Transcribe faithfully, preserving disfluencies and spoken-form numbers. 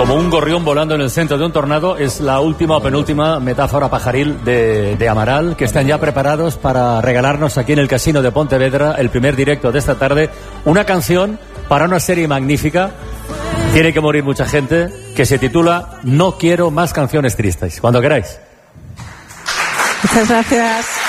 Como un gorrión volando en el centro de un tornado es la última o penúltima metáfora pajaril de, de Amaral, que están ya preparados para regalarnos aquí en el Casino de Pontevedra, el primer directo de esta tarde, una canción para una serie magnífica. Tiene que morir mucha gente, que se titula No quiero más canciones tristes. Cuando queráis. Muchas gracias.